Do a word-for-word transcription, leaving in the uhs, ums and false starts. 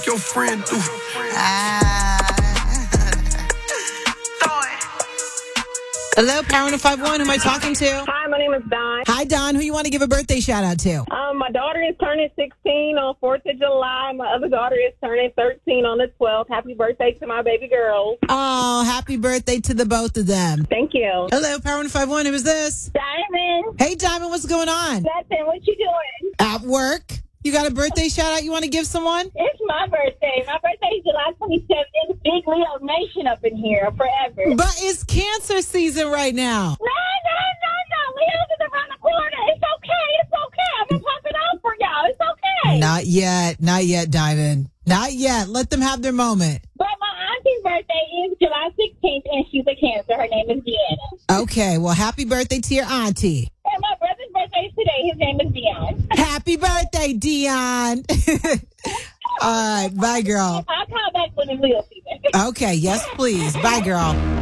Your friend do. Ah. Hello, Power one oh five one. Who am I talking to? Hi, my name is Don. Hi, Don. Who you want to give a birthday shout out to? Um, my daughter is turning sixteen on fourth of July. My other daughter is turning thirteen on the twelfth. Happy birthday to my baby girls. Oh, happy birthday to the both of them. Thank you. Hello, Power one oh five one. Who is this? Diamond. Hey, Diamond. What's going on? Nothing. What you doing? At work. You got a birthday shout out you want to give someone? It's my birthday. My birthday is July twenty-seventh. It's Big Leo Nation up in here forever. But it's cancer season right now. No, no, no, no. Leo's is around the corner. It's okay. It's okay. I'm going to pop it out for y'all. It's okay. Not yet. Not yet, Diamond. Not yet. Let them have their moment. But my auntie's birthday is July sixteenth, and she's a Cancer. Her name is Deanna. Okay. Well, happy birthday to your auntie. And my brother's birthday is today. His name is Dion. Happy birthday, Dion. All right. Bye, girl. I'll call back when it's Leo season. Okay. Yes, please. Bye, girl.